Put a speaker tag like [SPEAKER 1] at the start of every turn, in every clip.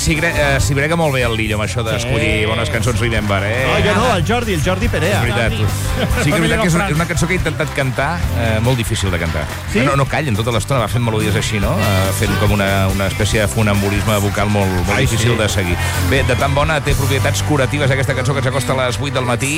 [SPEAKER 1] s'hi brega molt bé el Lillo amb això d'escollir bones cançons Remember,
[SPEAKER 2] No, jo no, el Jordi Perea.
[SPEAKER 1] És veritat. Sí que és veritat que és una cançó que he intentat cantar, molt difícil de cantar.
[SPEAKER 2] Sí?
[SPEAKER 1] No callen tota l'estona, va fent melodies així, no? Fent com una espècie de funambulisme vocal molt difícil de seguir. Bé, de tan bona té propietats curatives aquesta cançó que ens acosta a les 8 del matí.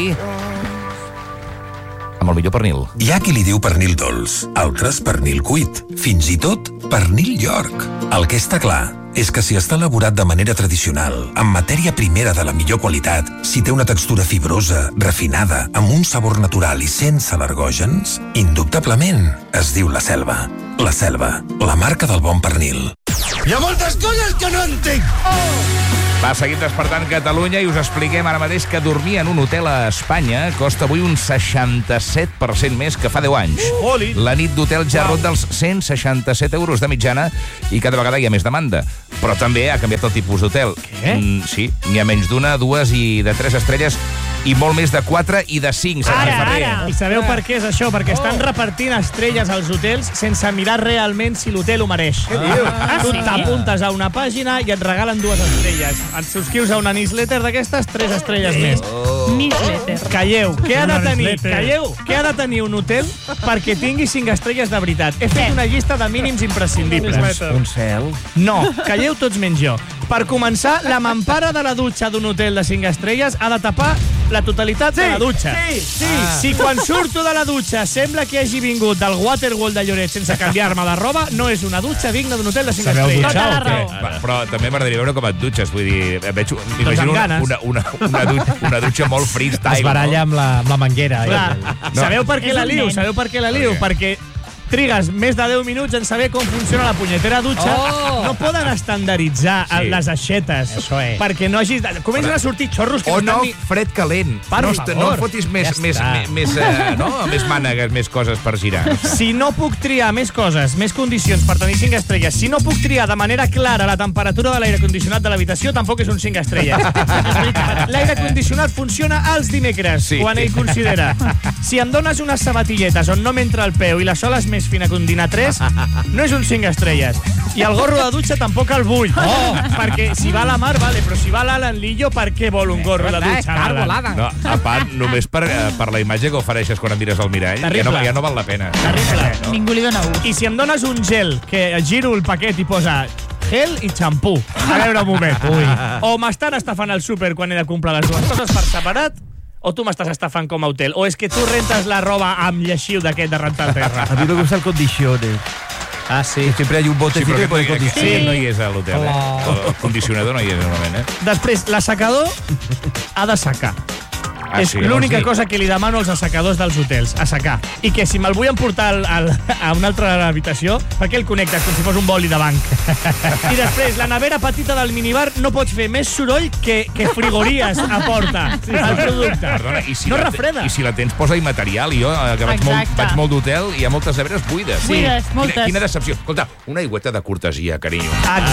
[SPEAKER 1] Amb el millor pernil.
[SPEAKER 3] Hi ha qui li diu pernil dolç, altres pernil cuit, fins i tot pernil York. El que està clar és que si està elaborat de manera tradicional, amb matèria primera de la millor qualitat, si té una textura fibrosa, refinada, amb un sabor natural i sense al·lergògens, indubtablement es diu La Selva. La Selva, la marca del bon pernil.
[SPEAKER 4] Hi ha moltes coses que no entenc!
[SPEAKER 1] Va, seguim despertant Catalunya i us expliquem ara mateix que dormir en un hotel a Espanya costa avui un 67% més que fa 10 anys. La nit d'hotel ja ronda els 167 euros de mitjana i cada vegada hi ha més demanda. Però també ha canviat el tipus d'hotel.
[SPEAKER 2] Què?
[SPEAKER 1] Sí, n'hi ha menys d'una, dues i de 3 estrelles i molt més de 4 i de 5.
[SPEAKER 2] I sabeu per què és això? Perquè estan repartint estrelles als hotels sense mirar realment si l'hotel ho mereix. Què dius? Tu t'apuntes a una pàgina i et regalen 2 estrelles. Et subscrius a una newsletter d'aquestes, 3 estrelles més.
[SPEAKER 5] Newsletter.
[SPEAKER 2] Calleu, què ha de tenir un hotel perquè tingui 5 estrelles de veritat? He fet una llista de mínims imprescindibles.
[SPEAKER 1] Un cel.
[SPEAKER 2] No, calleu tots menys jo. Per començar, la mampara de la dutxa d'un hotel de 5 estrelles ha de tapar la totalitat de la dutxa. Si quan surto de la dutxa sembla que hagi vingut del Waterworld de Lloret sense canviar-me la roba, no és una dutxa digna d'un hotel de 5 estrelles.
[SPEAKER 5] Tota la raó.
[SPEAKER 1] Però també m'agradaria veure com et dutxes. Vull dir, m'imagino una dutxa molt freestyle.
[SPEAKER 6] Es baralla amb la manguera.
[SPEAKER 2] Sabeu per què la liu? Perquè trigues més de 10 minuts en saber com funciona la punyetera dutxa. No poden estandarditzar les aixetes perquè no hagi... Comencen a sortir xorros que
[SPEAKER 1] no fred calent. No fotis més mànegues, més coses per girar.
[SPEAKER 2] Si no puc triar més coses, més condicions per tenir 5 estrelles, si no puc triar de manera clara la temperatura de l'aire condicionat de l'habitació, tampoc és un 5 estrelles. L'aire condicionat funciona els dimecres, quan ell considera. Si em dones unes sabatilletes on no m'entra el peu i la sola és més fina que un Dina 3, no és un 5 estrelles. I el gorro de dutxa tampoc el vull. Perquè si va a la mar, vale, però si va a l'Alan Lillo, per què vol un gorro de dutxa?
[SPEAKER 1] No, a part, només per la imatge que ofereixes quan em mires al mirall, ja no val la pena.
[SPEAKER 2] Terrible.
[SPEAKER 5] Ningú li dona ús.
[SPEAKER 2] I si em dones un gel, que giro el paquet i posa gel i xampú. A veure un moment. O m'estan estafant al súper quan he de comprar les dues coses per separat, o tu m'estàs estafant com a hotel, o és que tu rentes la roba amb lleixiu d'aquest de rentar terra.
[SPEAKER 6] A mí me gusta el condicioner.
[SPEAKER 2] Ah, sí.
[SPEAKER 6] Siempre hay un botecito de condicioner.
[SPEAKER 1] No hi és a l'hotel, El condicionador no hi és, normalment,
[SPEAKER 2] Després, l'assecador ha de secar. És l'única cosa que li demano als assecadors dels hotels, assecar. I que si me'l vull emportar a una altra habitació, per què el connectes com si fos un boli de banc? I després, la nevera petita del minibar no pots fer més soroll que frigories a porta al producte.
[SPEAKER 1] Perdona,
[SPEAKER 2] no refreda.
[SPEAKER 1] I si la tens, posa-hi material. Jo, que vaig molt d'hotel, hi ha moltes neveres buides.
[SPEAKER 5] Buides, moltes.
[SPEAKER 1] Quina decepció. Escolta, una aigüeta de cortesia, carinyo.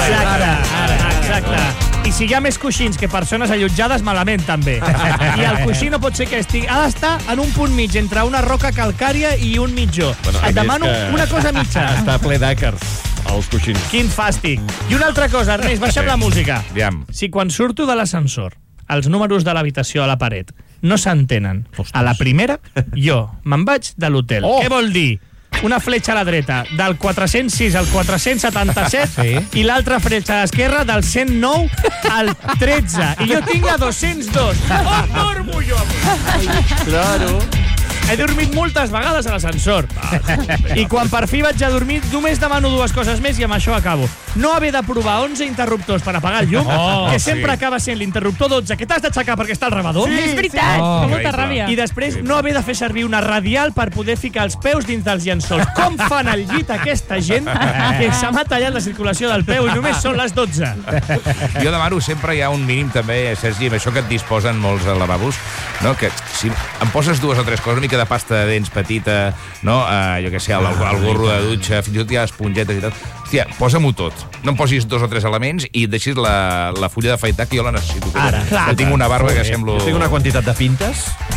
[SPEAKER 2] Exacte. I si hi ha més coixins que persones allotjades, malament, també. I el coixí no pot ser que estigui... Ha d'estar en un punt mig, entre una roca calcària i un mitjó. Et demano una cosa mitja.
[SPEAKER 6] Està ple d'àcars, els coixins.
[SPEAKER 2] Quin fàstic. I una altra cosa, Ernest, baixa'm la música. Si quan surto de l'ascensor, els números de l'habitació a la paret no s'entenen a la primera, jo me'n vaig de l'hotel. Què vol dir? Una fletxa a la dreta, del 406 al 477, i l'altra fletxa a l'esquerra, del 109 al 13. I jo tinc la 202. On dormo jo avui?
[SPEAKER 6] Claro.
[SPEAKER 2] He dormit moltes vegades a l'ascensor. I quan per fi vaig a dormir, només demano 2 coses més i amb això acabo. No haver de provar 11 interruptors per apagar el llum, que sempre acaba sent l'interruptor 12, que t'has d'aixecar perquè està al rebedor.
[SPEAKER 5] És veritat, com molta ràbia.
[SPEAKER 2] I després no haver de fer servir una radial per poder ficar els peus dins dels llençols. Com fan al llit aquesta gent que se m'ha tallat la circulació del peu i només són les 12?
[SPEAKER 1] Jo demano, sempre hi ha un mínim també, Sergi, amb això que et disposen molts lavabos, no? Que si em poses 2 o 3 coses, una mica de pasta de dents petita, no? Jo què sé, el gorro de dutxa, fins i tot hi ha espongetes i tal. Hòstia, posa-m'ho tot. No em posis 2 o 3 elements i deixis la fulla d'afaitar, que jo la necessito.
[SPEAKER 2] Ara, clar.
[SPEAKER 1] Jo tinc una barba que semblo...
[SPEAKER 6] Jo tinc una quantitat de pintes,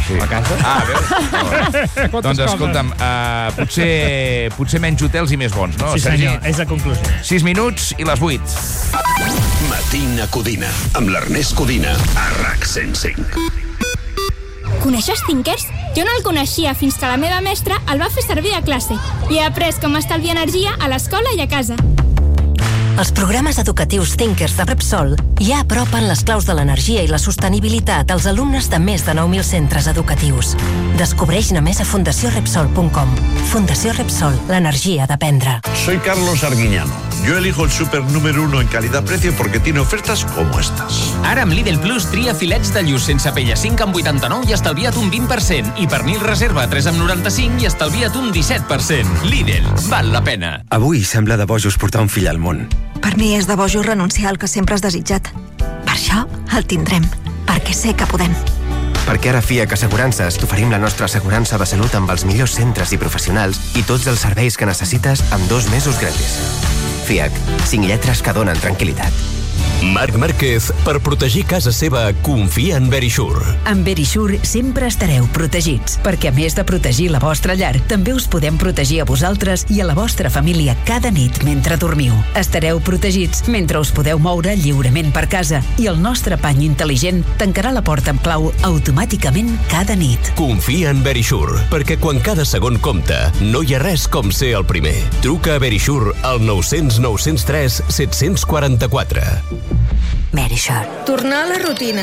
[SPEAKER 1] Sí.
[SPEAKER 2] A casa.
[SPEAKER 1] Veus? Doncs escolta'm, potser menys hotels i més bons, no?
[SPEAKER 2] Sí, senyor, és la conclusió.
[SPEAKER 1] 6 minuts i les 8.
[SPEAKER 7] Matina Codina, amb l'Ernest Codina, a RAC 105.
[SPEAKER 8] Coneixes Thinkers? Jo no el coneixia fins que la meva mestra el va fer servir a classe i he après com estalviar energia a l'escola i a casa.
[SPEAKER 9] Els programes educatius Thinkers de Repsol ja apropen les claus de l'energia i la sostenibilitat als alumnes de més de 9.000 centres educatius. Descobreix-ne més a fundaciorepsol.com. Fundació Repsol, l'energia d'aprendre.
[SPEAKER 10] Soy Carlos Arguiñano. Yo elijo el súper número 1 en calidad-precio porque tiene ofertas como estas.
[SPEAKER 11] Ara amb Lidl Plus tria filets de lluç sense pell a 5,89 i estalvia't un 20%. I pernil reserva a 3,95 i estalvia't un 17%. Lidl, val la pena.
[SPEAKER 12] Avui sembla de bojos portar un fill al món.
[SPEAKER 13] Per mi és de bojos renunciar al que sempre has desitjat. Per això el tindrem, perquè sé que podem.
[SPEAKER 12] Perquè ara a FIAC Assegurances t'oferim la nostra assegurança de salut amb els millors centres i professionals i tots els serveis que necessites amb 2 mesos gratis. FIAC, 5 lletres que donen tranquil·litat.
[SPEAKER 14] Marc Márquez, per protegir casa seva, confia en Verisure.
[SPEAKER 15] Amb Verisure sempre estareu protegits, perquè a més de protegir la vostra llar, també us podem protegir a vosaltres i a la vostra família cada nit mentre dormiu. Estareu protegits mentre us podeu moure lliurement per casa i el nostre pany intel·ligent tancarà la porta amb clau automàticament cada nit.
[SPEAKER 14] Confia en Verisure, perquè quan cada segon compta, no hi ha res com ser el primer. Truca a Verisure al 900 903 744.
[SPEAKER 9] Verisure.
[SPEAKER 16] Tornar a la rutina.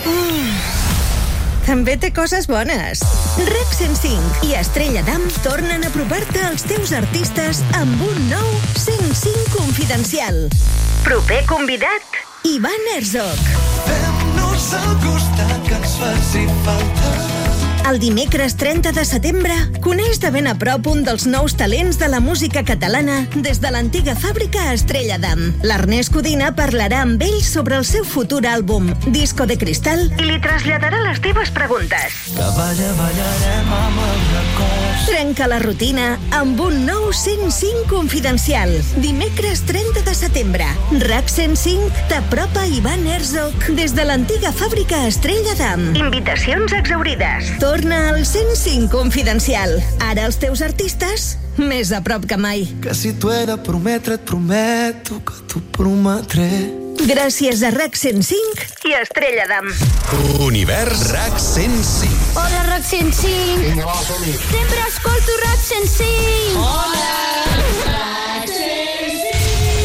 [SPEAKER 16] També té coses bones. RAC 105 i Estrella Damm tornen a apropar-te als teus artistes amb un nou 105 confidencial. Proper convidat, Ivan Herzog.
[SPEAKER 4] Fem-nos al costat que ens faci falta.
[SPEAKER 16] El dimecres 30 de setembre coneix de ben a prop un dels nous talents de la música catalana des de l'antiga fàbrica Estrella Damm. L'Ernest Codina parlarà amb ell sobre el seu futur àlbum, Disco de Cristal, i li traslladarà les teves preguntes.
[SPEAKER 4] Que ballarem amb el record.
[SPEAKER 16] Trenca la rutina amb un nou 105 confidencial. Dimecres 30 de setembre. RAC 105 t'apropa Ivan Herzog des de l'antiga fàbrica Estrella Damm. Invitacions exaurides. Torna al 105 confidencial. Ara els teus artistes més a prop que mai.
[SPEAKER 4] Que si t'ho he de prometre, et prometo que t'ho prometré.
[SPEAKER 16] Gràcies a RAC 105 i a Estrella Damm.
[SPEAKER 7] Univers RAC 105.
[SPEAKER 8] Hola, RAC 105.
[SPEAKER 4] Vinga, va, som-hi.
[SPEAKER 8] Sempre escolto RAC 105.
[SPEAKER 4] Hola, RAC 105.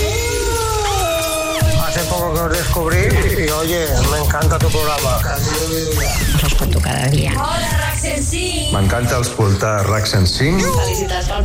[SPEAKER 4] Hace poco que os descubrí y, oye, me encanta tu programa.
[SPEAKER 9] Los escolto cada dia.
[SPEAKER 8] Hola, RAC 105.
[SPEAKER 10] M'encanta escoltar RAC 105.
[SPEAKER 8] Felicitats pel